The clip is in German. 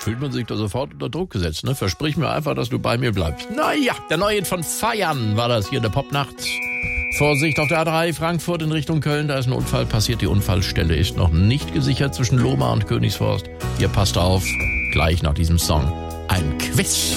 fühlt man sich da sofort unter Druck gesetzt, ne? Versprich mir einfach, dass du bei mir bleibst. Naja, der neue Hit von Feiern war das hier, der Popnacht. Vorsicht auf der A3 Frankfurt in Richtung Köln, da ist ein Unfall passiert. Die Unfallstelle ist noch nicht gesichert zwischen Lohmar und Königsforst. Ihr passt auf, gleich nach diesem Song ein Quiz.